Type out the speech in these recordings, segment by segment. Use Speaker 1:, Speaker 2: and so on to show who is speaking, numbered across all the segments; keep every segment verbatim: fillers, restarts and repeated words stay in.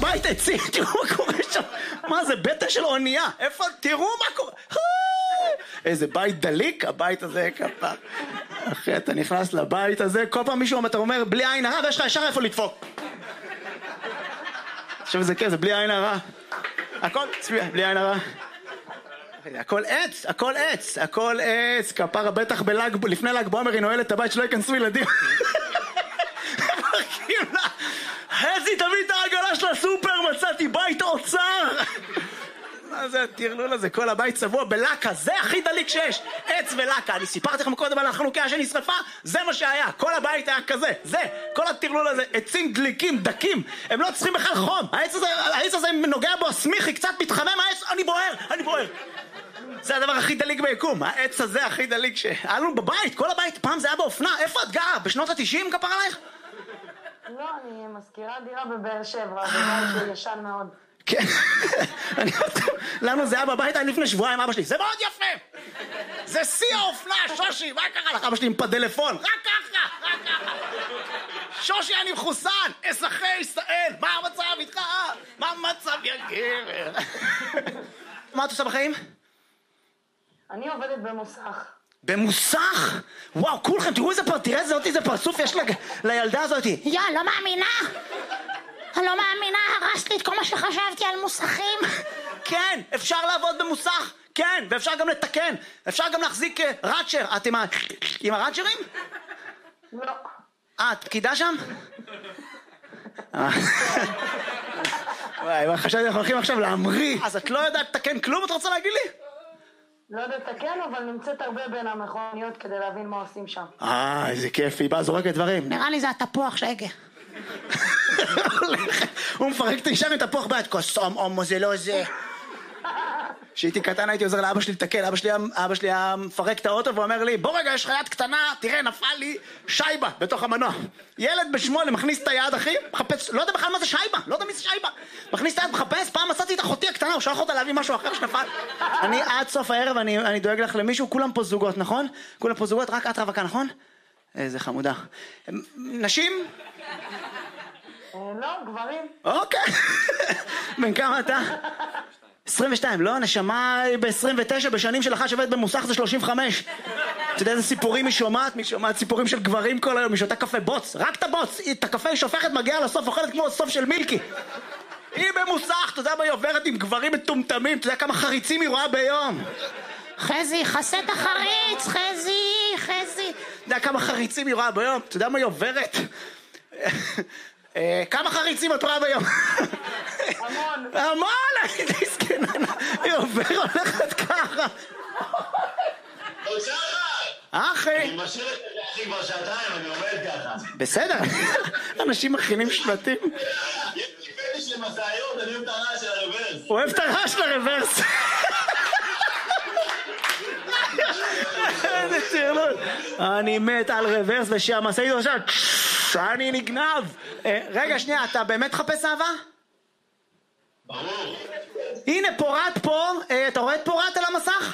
Speaker 1: בית עצים, תראו מה קורה שם. מה זה, בטא של אונייה? איפה, תראו מה קורה. איזה בית דליק, הבית הזה כפה. אחי, אתה נכנס לבית הזה, כל פעם מישהו אתה אומר, בלי עין הרע, ויש לך ישר איפה לדפוק. עכשיו זה כן, זה בלי עין הרע. הכל, בלי עין הרע. הכל עץ, הכל עץ, הכל עץ. כפרה בטח בלג, לפני לג בעומר היא נועלת את הבית שלא ייכנסו ילדים. חזי, תביא את העגלה של הסופר, מצאתי בית אוצר. מה זה הטרלול הזה? כל הבית צבוע בלקה, זה הכי דליק שיש. עץ ולקה, אני סיפרתי לכם קודם על החנוכיה שנשרפה, זה מה שהיה, כל הבית היה כזה, זה, כל הטרלול הזה, עצים דליקים, דקים, הם לא צריכים בכלל חום, העץ הזה, העץ הזה נוגע בו, סמיכי, קצת מתחמם, העץ, אני בוער, אני בוער. זה הדבר הכי דליק ביקום, העץ הזה הכי דליק שהיה לנו בבית, כל הבית, פעם זה היה באופנה, איפה את גרה? בשנות התשעים כפר עלייך?
Speaker 2: לא, אני מזכירה דירה בבאר שבע, זה בית ישן מאוד.
Speaker 1: כן, לנו זה היה בבית לפני שבועיים, אבא שלי, זה מאוד יפה, זה שיא האופנה, שושי, מה קרה לך? אבא שלי עם פדלפון, רק ככה, רק ככה, שושי אני מחוסן, אזרחי ישראל, מה המצב איתך? מה המצב יא גבר? מה את עושה בחיים?
Speaker 2: אני עובדת במוסך.
Speaker 1: במוסך? וואו, כולכם, תראו איזה פרט, תראה איזה איזה פרצוף יש לילדה הזאת.
Speaker 3: יא, לא מאמינה. אני לא מאמינה, הרסת לי את כל מה שחשבתי על מוסכים.
Speaker 1: כן, אפשר לעבוד במוסך, כן, ואפשר גם לתקן, אפשר גם להחזיק רצ'ר. את עם, ה... עם הרצ'רים?
Speaker 2: לא.
Speaker 1: אה, את פקידה שם? וואי, חשבתי אנחנו הולכים עכשיו להמריא. אז את לא יודעת לתקן כלום, את רוצה להגיד לי?
Speaker 2: לא יודעת לתקן, אבל נמצאת הרבה בין המכוניות כדי להבין מה עושים שם.
Speaker 1: אה, איזה כיף, היא באה זורקת דברים.
Speaker 3: נראה לי זה התפוח שהגה.
Speaker 1: הוא מפרק את האישה עם תפוח ביד, קוסום, אומו, זה לא זה. כשהייתי קטן הייתי עוזר לאבא שלי לתקן, אבא שלי, אבא שלי היה מפרק את האוטו ואומר לי, בוא רגע, יש לך יד קטנה, תראה, נפל לי שייבה בתוך המנוע. ילד בשמונה מכניס את היד, אחי, מחפש, לא יודע בכלל מה זה שייבה, לא יודע מי זה שייבה. מכניס את היד, מחפש, פעם מצאתי את אחותי הקטנה, הוא שלח אותה להביא משהו אחר שנפל. אני עד סוף הערב, אני, אני דואג לך למישהו, כולם פה זוגות, נכון? כולם פה זוגות, רק את רווקה, נכון? איזה חמודה. נשים?
Speaker 2: לא, גברים.
Speaker 1: אוקיי. בן כמה אתה? עשרים ושתיים, לא, נשמה ב-עשרים ותשע, בשנים של אחת שעובדת במוסך זה שלושים וחמש. אתה יודע איזה סיפורים היא שומעת? היא שומעת סיפורים של גברים כל היום, היא שותה קפה בוץ, רק את הבוץ, את הקפה היא שופכת, מגיעה לסוף, אוכלת כמו הסוף של מילקי. היא במוסך, אתה יודע מה היא עוברת עם גברים מטומטמים, אתה יודע כמה חריצים היא רואה ביום.
Speaker 3: חזי, חסה את החריץ, חזי, חזי.
Speaker 1: אתה יודע כמה חריצים היא רואה ביום, אתה יודע מה היא עוברת? כמה חריצים את רואה ביום?
Speaker 2: המון.
Speaker 1: המון, הייתי סקננה. היא עובר, הולכת ככה.
Speaker 4: עושה לך!
Speaker 1: אחי.
Speaker 4: אני משאיר את זה אחי כבר שעתיים, אני עומד ככה.
Speaker 1: בסדר, אנשים מכינים שלטים.
Speaker 4: יש לי פטיש למסעיות, אני אוהב את הרעש של הרוורס.
Speaker 1: הוא אוהב את הרעש של הרוורס. איזה צירלות. אני מת על רוורס ושהמסעית עכשיו... אני נגנב. רגע, שנייה, אתה באמת חפש אהבה?
Speaker 4: ברור.
Speaker 1: הנה, פורט פה. אתה רואה את פורט על המסך?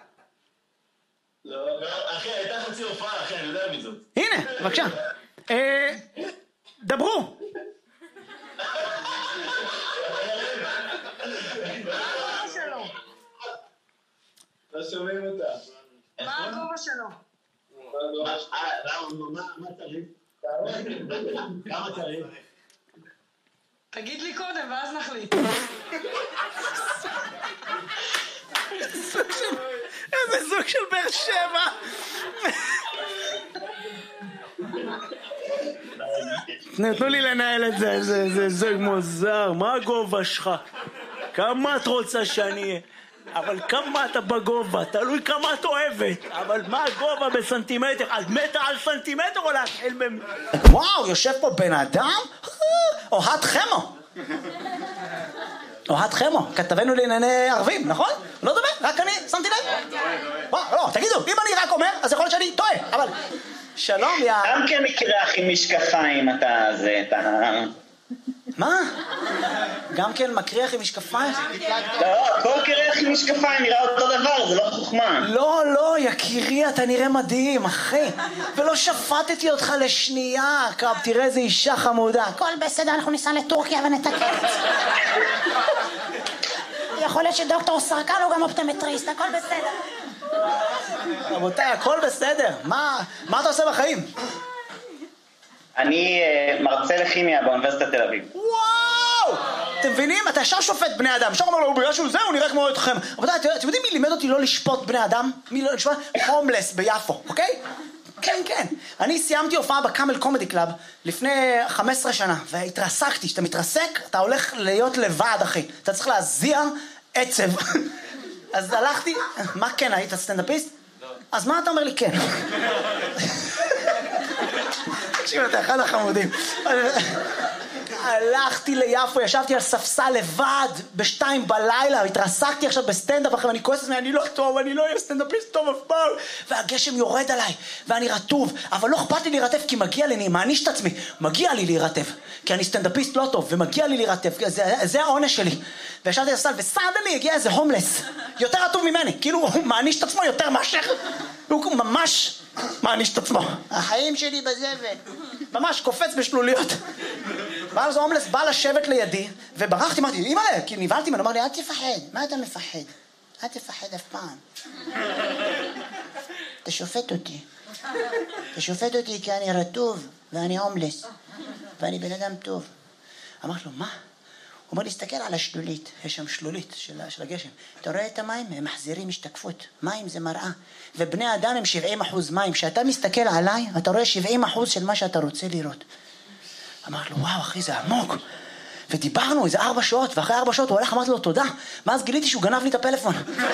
Speaker 4: לא, אחי, הייתה חצי הופעה, אחי, אני יודע מי זאת.
Speaker 1: הנה, בבקשה. דברו.
Speaker 4: לא שומעים אותה.
Speaker 2: מה הגובה שלו?
Speaker 4: מה צריך? כמה צריך?
Speaker 2: תגיד לי קודם ואז נחליט.
Speaker 1: איזה זוג של באר שבע. נתנו לי לנהל את זה, זה זוג מוזר. מה הגובה שלך? כמה את רוצה שאני אהיה? אבל כמה אתה בגובה, תלוי כמה את אוהבת. אבל מה הגובה בסנטימטר? על מטר על סנטימטר או להתחיל ב... וואו, יושב פה בן אדם? אוהד חמו. אוהד חמו, כתבנו לענייני ערבים, נכון? לא דומה, רק אני שמתי לב. לא, תגידו, אם אני רק אומר, אז יכול להיות שאני טועה, אבל... שלום, יא...
Speaker 5: גם כן מקרח עם משקפיים, אתה זה, אתה...
Speaker 1: מה? גם כן מקריח עם משקפיים?
Speaker 5: לא, כל קרח עם משקפיים נראה אותו דבר, זה לא חוכמה.
Speaker 1: לא, לא, יקירי, אתה נראה מדהים, אחי. ולא שפטתי אותך לשנייה, קרב, תראה איזה אישה חמודה.
Speaker 3: הכל בסדר, אנחנו ניסע לטורקיה ונתקן את זה. להיות שדוקטור סרקל הוא גם אופטומטריסט, הכל בסדר.
Speaker 1: רבותיי, הכל בסדר. מה, מה אתה עושה בחיים?
Speaker 5: אני uh, מרצה לכימיה באוניברסיטת תל אביב.
Speaker 1: וואו! אתם מבינים? אתה ישר שופט בני אדם. ישר אומר לו, בגלל שהוא זה, הוא נראה כמו אתכם. רבותיי, אתם יודעים מי לימד אותי לא לשפוט בני אדם? מי לא לשפוט? הומלס ביפו, אוקיי? כן, כן. אני סיימתי הופעה בקאמל קומדי קלאב לפני חמש עשרה שנה, והתרסקתי. כשאתה מתרסק, אתה הולך להיות לבד, אחי. אתה צריך להזיע עצב. אז הלכתי... מה כן, היית סטנדאפיסט? לא. אז מה אתה אומר לי כן? תקשיב, אתה אחד החמודים. הלכתי ליפו, ישבתי על ספסל לבד בשתיים בלילה, התרסקתי עכשיו בסטנדאפ אחרי, ואני כועס עצמי, אני לא טוב, אני לא אהיה סטנדאפיסט טוב אף פעם, והגשם יורד עליי, ואני רטוב, אבל לא אכפת לי להירטב, כי מגיע לי, אני מעניש את עצמי, מגיע לי להירטב, כי אני סטנדאפיסט לא טוב, ומגיע לי להירטב, זה, זה העונש שלי. וישבתי על ספסל, וסדלי הגיע איזה הומלס, יותר רטוב ממני, כאילו הוא מעניש את עצמו יותר מאשר, הוא ממש מעניש את עצמו. החיים שלי בזבל. ממש קופץ בשלוליות. ואז זה הומלס בא לשבת לידי, וברחתי, אמרתי, אימא'לה, כי נבהלתי ממנו, אמר לי, אל תפחד, מה אתה מפחד? אל תפחד אף פעם. אתה שופט אותי. אתה שופט אותי כי אני רטוב, ואני הומלס, ואני בן אדם טוב. אמרתי לו, מה? הוא אומר לי, תסתכל על השלולית, יש שם שלולית של, של הגשם. אתה רואה את המים? הם מחזירים השתקפות. מים זה מראה. ובני אדם הם שבעים אחוז מים. כשאתה מסתכל עליי, אתה רואה שבעים אחוז של מה שאתה רוצה לראות. אמרתי לו, וואו, אחי, זה עמוק. ודיברנו איזה ארבע שעות, ואחרי ארבע שעות הוא הולך, אמרתי לו, תודה. ואז גיליתי שהוא גנב לי את הפלאפון.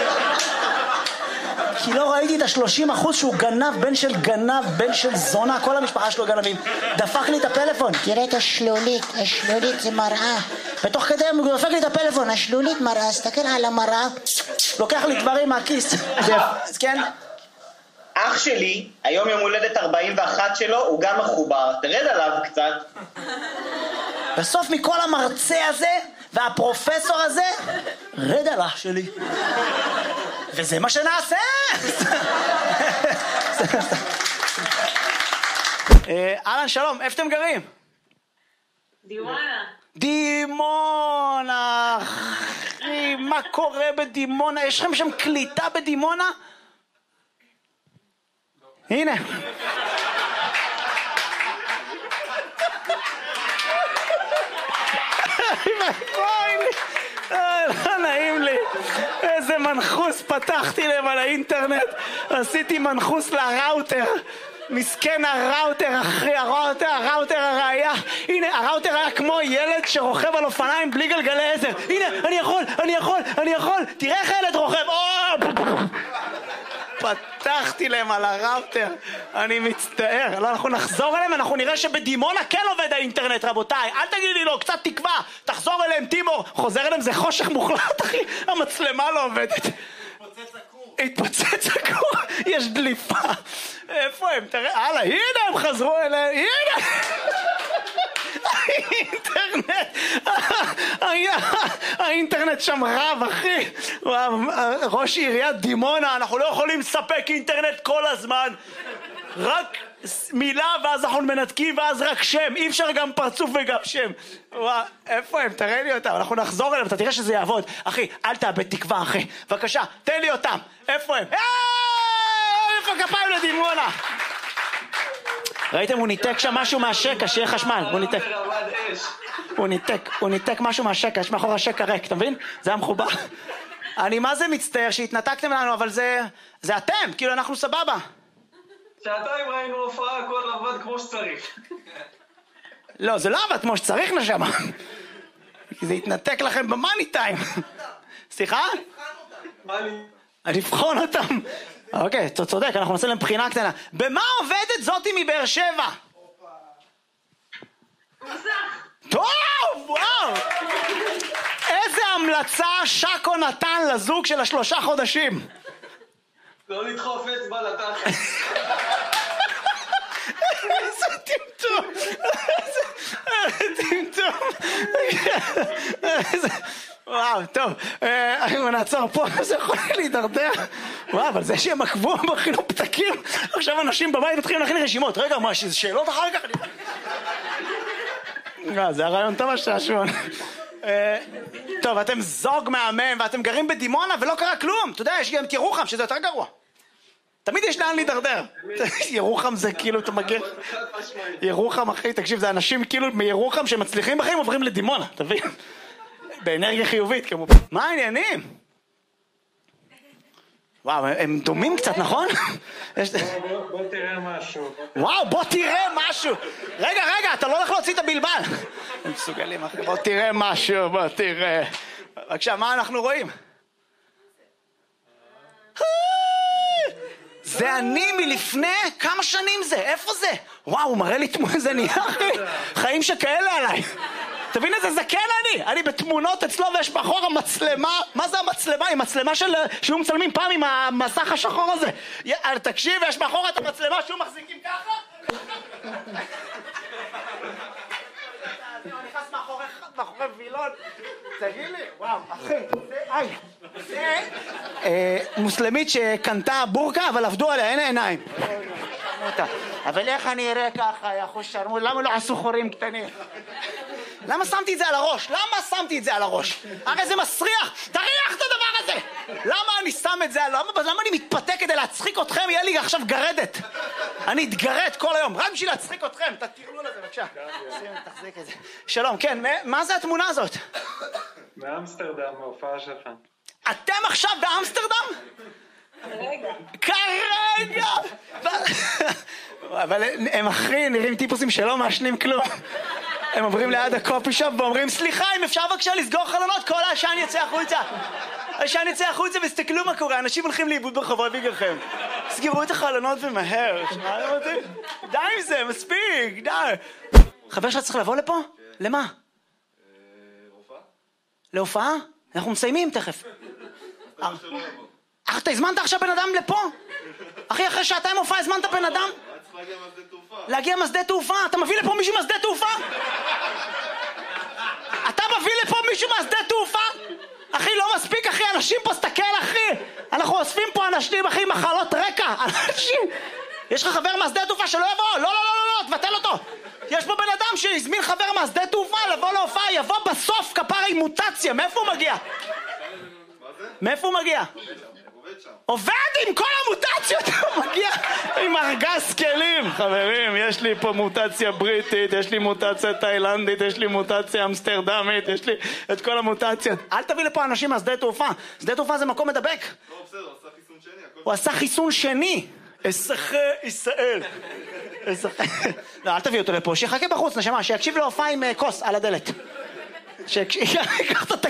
Speaker 1: כי לא ראיתי את השלושים אחוז שהוא גנב, בן של גנב, בן של זונה, כל המשפחה שלו גנבים. דפק לי את הפלאפון. תראה את השלולית, השלולית זה מראה. ותוך כדי הוא דפק לי את הפלאפון, השלולית מראה, סתכל על המראה, לוקח לי דברים מהכיס. אז כן?
Speaker 5: אח שלי, היום יום הולדת ארבעים ואחת שלו, הוא גם מחובר, תרד עליו קצת.
Speaker 1: בסוף מכל המרצה הזה והפרופסור הזה, רד על אח שלי. וזה מה שנעשה. אהלן, שלום, איפה אתם גרים?
Speaker 2: דימונה.
Speaker 1: דימונה, אחי, מה קורה בדימונה? יש לכם שם קליטה בדימונה? הנה. לא נעים לי, איזה מנחוס פתחתי להם על האינטרנט, עשיתי מנחוס לראוטר, מסכן הראוטר, אחי, הראוטר, הראוטר הראייה, הנה, הראוטר היה כמו ילד שרוכב על אופניים בלי גלגלי עזר, הנה, אני יכול, אני יכול, אני יכול, תראה איך הילד רוכב, פתחתי להם על הראוטר, אני מצטער, לא, אנחנו נחזור אליהם, אנחנו נראה שבדימונה כן עובד האינטרנט, רבותיי, אל תגיד לי לא, קצת תקווה, תחזור אליהם, טימור, חוזר אליהם, זה חושך מוחלט, אחי, המצלמה לא עובדת. התפוצץ הכור. התפוצץ הכור, יש דליפה. איפה הם? תראה, הלאה, הנה הם חזרו אליהם, הנה! האינטרנט, האינטרנט שם רב, אחי. ראש עיריית דימונה, אנחנו לא יכולים לספק אינטרנט כל הזמן. רק מילה ואז אנחנו מנתקים ואז רק שם. אי אפשר גם פרצוף וגם שם. וואו, איפה הם? תראה לי אותם. אנחנו נחזור אליהם, אתה תראה שזה יעבוד. אחי, אל תאבד תקווה, אחי. בבקשה, תן לי אותם. איפה הם? איפה כפיים לדימונה? ראיתם, הוא ניתק שם משהו מהשקע, שיהיה חשמל, הוא ניתק. הוא ניתק, הוא ניתק משהו מהשקע, יש מאחור השקע ריק, אתה מבין? זה היה מחובר. אני מה זה מצטער שהתנתקתם לנו, אבל זה, זה אתם, כאילו אנחנו סבבה.
Speaker 4: שעתיים ראינו הופעה, הכל עבד כמו שצריך.
Speaker 1: לא, זה לא עבד כמו שצריך נשמה. כי זה התנתק לכם במאני טיים. סליחה? לבחון אותם. אוקיי, אתה צודק, אנחנו נעשה להם בחינה קטנה. במה עובדת זאתי מבאר שבע? טוב, וואו! איזה המלצה שקו נתן לזוג של השלושה חודשים?
Speaker 4: לא לדחוף אצבע לתחת.
Speaker 1: איזה טמטום! איזה טמטום! וואו, טוב, אנחנו נעצור פה, זה יכול להידרדר. וואו, אבל זה שהם עקבו בחינוך פתקים, עכשיו אנשים בבית מתחילים להכין רשימות. רגע, מה, שזה שאלות אחר כך? זה הרעיון טוב השעשון. טוב, אתם זוג מהמם, ואתם גרים בדימונה ולא קרה כלום. אתה יודע, יש גם את ירוחם, שזה יותר גרוע. תמיד יש לאן להידרדר. ירוחם זה כאילו, אתה מגיע... ירוחם, אחי, תקשיב, זה אנשים כאילו מירוחם שמצליחים בחיים עוברים לדימונה, תבין? באנרגיה חיובית, כמובן. מה העניינים? וואו, הם דומים קצת, נכון?
Speaker 6: בוא תראה משהו.
Speaker 1: וואו, בוא תראה משהו. רגע, רגע, אתה לא הולך להוציא את הבלבל. הם מסוגלים, אחי. בוא תראה משהו, בוא תראה. בבקשה, מה אנחנו רואים? זה אני מלפני כמה שנים זה, איפה זה? וואו, הוא מראה לי תמונה, זה נהיה, אחי. חיים שכאלה עליי. תבין איזה זקן אני, אני בתמונות אצלו ויש מאחור המצלמה, מה זה המצלמה? היא מצלמה של... שהיו מצלמים פעם עם המסך השחור הזה. תקשיב, יש מאחור את המצלמה שהוא מחזיקים ככה? הוא נכנס מאחורי וילון. תגיד לי, וואו, אחי, זה... זה... מוסלמית שקנתה בורקה, אבל עבדו עליה, אין עיניים. אבל איך אני אראה ככה, יא אחוז שרמוט, למה לא עשו חורים קטנים? למה שמתי את זה על הראש? למה שמתי את זה על הראש? הרי זה מסריח! תריח את הדבר הזה! למה אני שם את זה? למה, למה אני מתפתה כדי להצחיק אתכם? יהיה לי עכשיו גרדת. אני אתגרד כל היום, רק בשביל להצחיק אתכם. תתירו לזה, בבקשה. תחזיק את זה. שלום, כן, מה זה התמונה הזאת?
Speaker 6: באמסטרדם, ההופעה שלך.
Speaker 1: אתם עכשיו באמסטרדם?
Speaker 2: כרגע.
Speaker 1: כרגע! אבל הם אחרי נראים טיפוסים שלא מעשנים כלום. הם עוברים ליד הקופי שופ ואומרים, סליחה, אם אפשר בבקשה לסגור חלונות, כל העשן יצא החוצה. העשן יצא החוצה וסתכלו מה קורה, אנשים הולכים לאיבוד ברחובות בגללכם. סגרו את החלונות ומהר. די עם זה, מספיק, די. חבר שלך צריך לבוא לפה? למה?
Speaker 4: הופעה?
Speaker 1: להופעה? אנחנו מסיימים תכף. אך אתה הזמנת עכשיו בן אדם לפה? אחי, אחרי שעתיים הופעה הזמנת בן אדם? להגיע משדה תעופה? אתה מביא לפה מישהו משדה תעופה? אתה מביא לפה מישהו משדה תעופה? אחי, לא מספיק, אחי, אנשים פה, סתכל, אחי. אנחנו אוספים פה אנשים, אחי, מחלות רקע. אנשים... יש לך חבר מהשדה תעופה שלא יבוא? לא, לא, לא, לא, תבטל אותו. יש פה בן אדם שהזמין חבר מהשדה תעופה לבוא להופעה, יבוא בסוף כפרה עם מוטציה. מאיפה הוא מגיע? מאיפה הוא מגיע? עובד עם כל המוטציות, הוא מגיע עם ארגז כלים. חברים, יש לי פה מוטציה בריטית, יש לי מוטציה תאילנדית, יש לי מוטציה אמסטרדמית, יש לי את כל המוטציות. אל תביא לפה אנשים מהשדה תעופה. שדה תעופה זה מקום מדבק.
Speaker 4: לא, בסדר, הוא עשה חיסון שני.
Speaker 1: הוא עשה חיסון שני. אזרחי ישראל. לא, אל תביא אותו לפה, שיחכה בחוץ, נשמה, שיקשיב להופעה עם כוס על הדלת. שיקשיב,